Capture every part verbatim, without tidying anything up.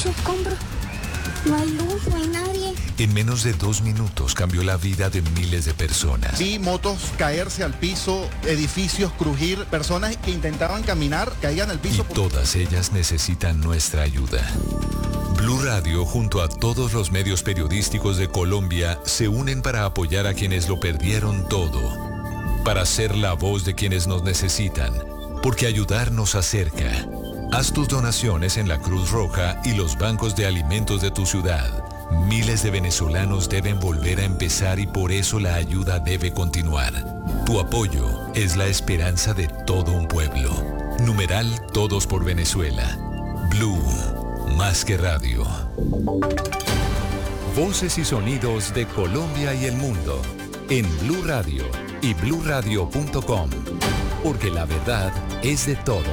techo, compro. No hay luz, no hay nadie. En menos de dos minutos cambió la vida de miles de personas. Vi motos caerse al piso, edificios crujir, personas que intentaban caminar caían al piso. Y todas ellas necesitan nuestra ayuda. Blue Radio, junto a todos los medios periodísticos de Colombia, se unen para apoyar a quienes lo perdieron todo. Para ser la voz de quienes nos necesitan. Porque ayudar nos acerca. Haz tus donaciones en la Cruz Roja y los bancos de alimentos de tu ciudad. Miles de venezolanos deben volver a empezar y por eso la ayuda debe continuar. Tu apoyo es la esperanza de todo un pueblo. Numeral Todos por Venezuela. Blue, más que radio. Voces y sonidos de Colombia y el mundo en Blue Radio y blue radio punto com. Porque la verdad es de todos.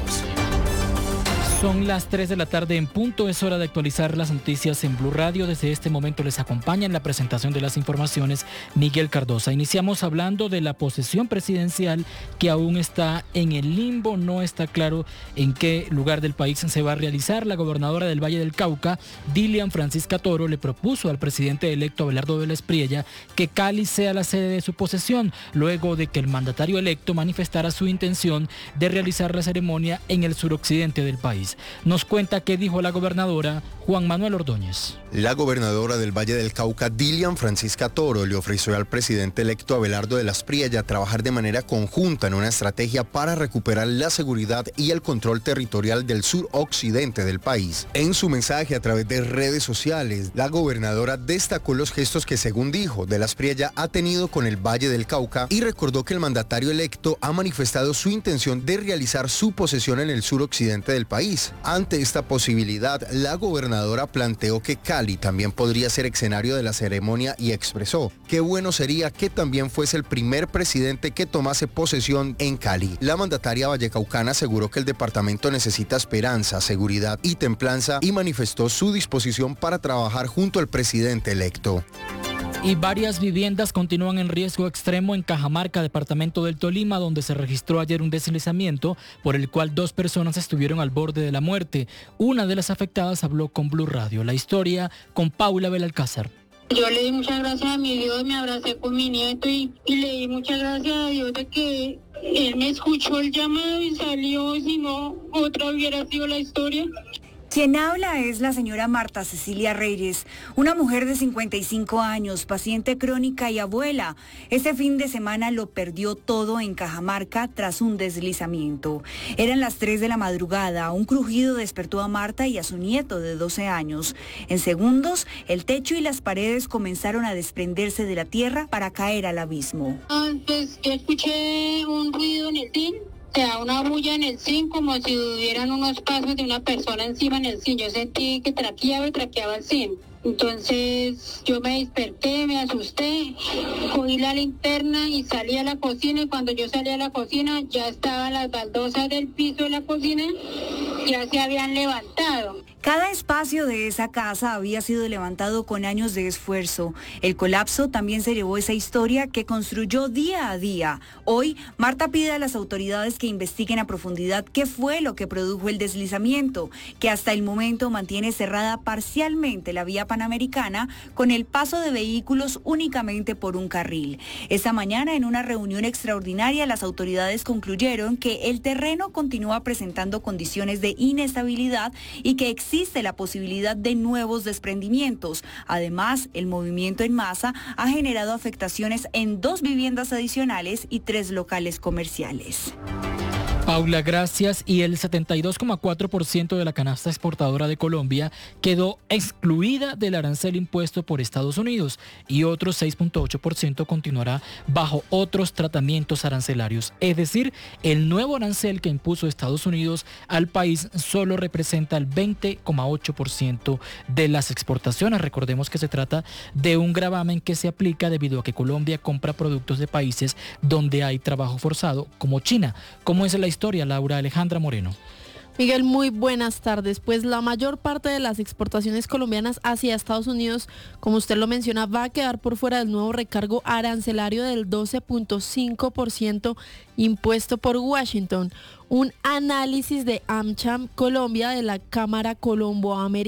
Son las tres de la tarde en punto, es hora de actualizar las noticias en Blue Radio. Desde este momento les acompaña en la presentación de las informaciones Miguel Cardosa. Iniciamos hablando de la posesión presidencial que aún está en el limbo, no está claro en qué lugar del país se va a realizar. La gobernadora del Valle del Cauca, Dilian Francisca Toro, le propuso al presidente electo Abelardo Vélez Priella que Cali sea la sede de su posesión, luego de que el mandatario electo manifestara su intención de realizar la ceremonia en el suroccidente del país. Nos cuenta qué dijo la gobernadora Juan Manuel Ordóñez. La gobernadora del Valle del Cauca, Dilian Francisca Toro, le ofreció al presidente electo Abelardo Vélez Priella trabajar de manera conjunta en una estrategia para recuperar la seguridad y el control territorial del suroccidente del país. En su mensaje a través de redes sociales, la gobernadora destacó los gestos que, según dijo, Vélez Priella ha tenido con el Valle del Cauca y recordó que el mandatario electo ha manifestado su intención de realizar su posesión en el suroccidente del país. Ante esta posibilidad, la gobernadora planteó que Cali también podría ser escenario de la ceremonia y expresó que bueno sería que también fuese el primer presidente que tomase posesión en Cali. La mandataria vallecaucana aseguró que el departamento necesita esperanza, seguridad y templanza y manifestó su disposición para trabajar junto al presidente electo. Y varias viviendas continúan en riesgo extremo en Cajamarca, departamento del Tolima, donde se registró ayer un deslizamiento por el cual dos personas estuvieron al borde de la muerte. Una de las afectadas habló con Blue Radio. La historia con Paula Belalcázar. Yo le di muchas gracias a mi Dios, me abracé con mi nieto y, y le di muchas gracias a Dios de que él me escuchó el llamado y salió, si no, otra hubiera sido la historia. Quien habla es la señora Marta Cecilia Reyes, una mujer de cincuenta y cinco años, paciente crónica y abuela. Este fin de semana lo perdió todo en Cajamarca tras un deslizamiento. Eran las tres de la madrugada, un crujido despertó a Marta y a su nieto de doce años. En segundos, el techo y las paredes comenzaron a desprenderse de la tierra para caer al abismo. Antes yo escuché un ruido en el zinc. O sea, una bulla en el zinc, como si hubieran unos pasos de una persona encima en el zinc. Yo sentí que traqueaba y traqueaba el zinc. Entonces yo me desperté, me asusté, cogí la linterna y salí a la cocina, y cuando yo salí a la cocina ya estaban las baldosas del piso de la cocina, ya se habían levantado. Cada espacio de esa casa había sido levantado con años de esfuerzo. El colapso también se llevó esa historia que construyó día a día. Hoy, Marta pide a las autoridades que investiguen a profundidad qué fue lo que produjo el deslizamiento, que hasta el momento mantiene cerrada parcialmente la vía Panamericana con el paso de vehículos únicamente por un carril. Esta mañana, en una reunión extraordinaria, las autoridades concluyeron que el terreno continúa presentando condiciones de inestabilidad y que existe la posibilidad de nuevos desprendimientos. Además, el movimiento en masa ha generado afectaciones en dos viviendas adicionales y tres locales comerciales. Paula, gracias. Y el setenta y dos coma cuatro por ciento de la canasta exportadora de Colombia quedó excluida del arancel impuesto por Estados Unidos y otro seis coma ocho por ciento continuará bajo otros tratamientos arancelarios. Es decir, el nuevo arancel que impuso Estados Unidos al país solo representa el veinte coma ocho por ciento de las exportaciones. Recordemos que se trata de un gravamen que se aplica debido a que Colombia compra productos de países donde hay trabajo forzado, como China. ¿Cómo es la historia? Historia, Laura Alejandra Moreno. Miguel, muy buenas tardes. Pues la mayor parte de las exportaciones colombianas hacia Estados Unidos, como usted lo menciona, va a quedar por fuera del nuevo recargo arancelario del doce punto cinco por ciento impuesto por Washington. Un análisis de AmCham Colombia de la Cámara Colombo-Americana